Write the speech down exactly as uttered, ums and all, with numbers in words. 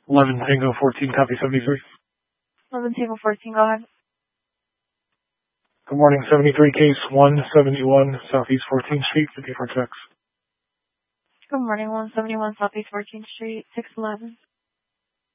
eleven Tango fourteen, copy seventy-three. eleven Tango fourteen, go ahead. Good morning, seventy-three, case one seventy-one, Southeast fourteenth Street, fifty-four checks. Good morning, one seventy-one Southeast fourteenth Street, six eleven.